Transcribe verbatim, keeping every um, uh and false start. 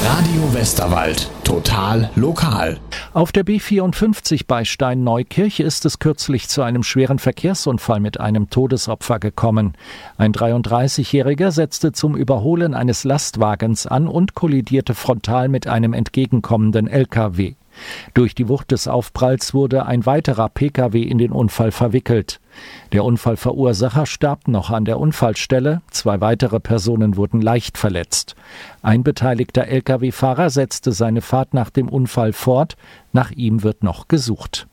Radio Westerwald. Total lokal. Auf der B vierundfünfzig bei Steinneukirch ist es kürzlich zu einem schweren Verkehrsunfall mit einem Todesopfer gekommen. Ein dreiunddreißigjähriger setzte zum Überholen eines Lastwagens an und kollidierte frontal mit einem entgegenkommenden L K W. Durch die Wucht des Aufpralls wurde ein weiterer P K W in den Unfall verwickelt. Der Unfallverursacher starb noch an der Unfallstelle, zwei weitere Personen wurden leicht verletzt. Ein beteiligter L K W-Fahrer setzte seine Fahrt nach dem Unfall fort, nach ihm wird noch gesucht.